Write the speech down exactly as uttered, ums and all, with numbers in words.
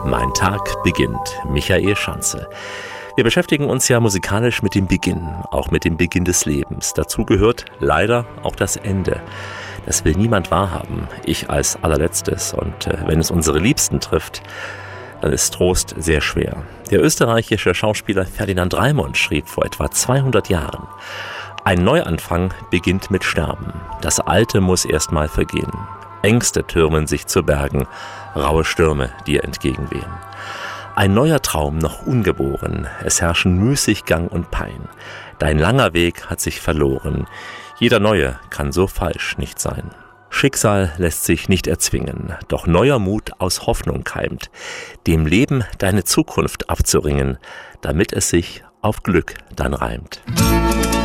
Mein Tag beginnt. Michael Schanze. Wir beschäftigen uns ja musikalisch mit dem Beginn, auch mit dem Beginn des Lebens. Dazu gehört leider auch das Ende. Das will niemand wahrhaben, ich als allerletztes. Und äh, wenn es unsere Liebsten trifft, dann ist Trost sehr schwer. Der österreichische Schauspieler Ferdinand Raimond schrieb vor etwa zweihundert Jahren: Ein Neuanfang beginnt mit Sterben. Das Alte muss erst mal vergehen. Ängste türmen sich zu Bergen, raue Stürme dir entgegenwehen. Ein neuer Traum noch ungeboren, es herrschen Müßiggang und Pein. Dein langer Weg hat sich verloren, jeder neue kann so falsch nicht sein. Schicksal lässt sich nicht erzwingen, doch neuer Mut aus Hoffnung keimt, dem Leben deine Zukunft abzuringen, damit es sich auf Glück dann reimt.